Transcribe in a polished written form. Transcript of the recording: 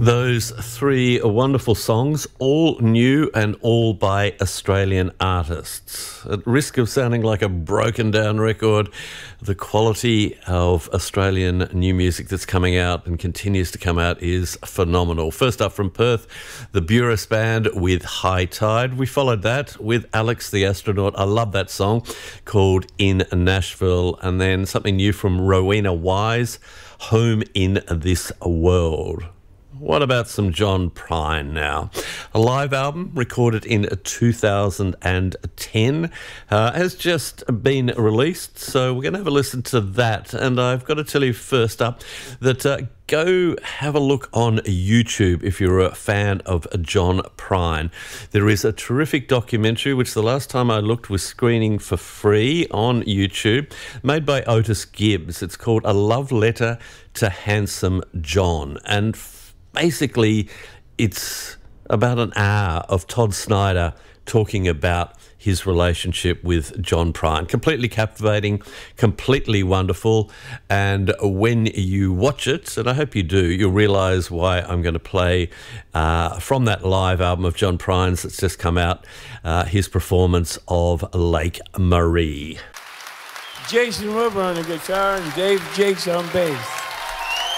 Those three wonderful songs, all new and all by Australian artists. At risk of sounding like a broken down record, the quality of Australian new music that's coming out and continues to come out is phenomenal. First up from Perth, the Burris Band with High Tide. We followed that with Alex the Astronaut. I love that song, called In Nashville. And then something new from Rowena Wise, Home in This World. What about some John Prine now? A live album recorded in 2010 has just been released, so we're going to have a listen to that. And I've got to tell you first up that go have a look on YouTube if you're a fan of John Prine. There is a terrific documentary, which the last time I looked was screening for free on YouTube, made by Otis Gibbs. It's called A Love Letter to Handsome John. And basically, it's about an hour of Todd Snyder talking about his relationship with John Prine. Completely captivating, completely wonderful. And when you watch it, and I hope you do, you'll realise why I'm going to play from that live album of John Prine's that's just come out, his performance of Lake Marie. Jason Wilbur on the guitar and Dave Jakes on bass.